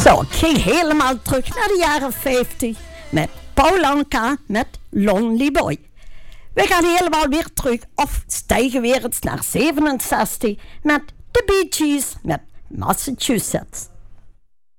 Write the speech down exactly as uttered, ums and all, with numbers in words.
Zo, ik ging helemaal terug naar de jaren vijftig met Paul Anka met Lonely Boy. We gaan helemaal weer terug, of stijgen weer eens naar zevenenzestig met The Bee Gees met Massachusetts.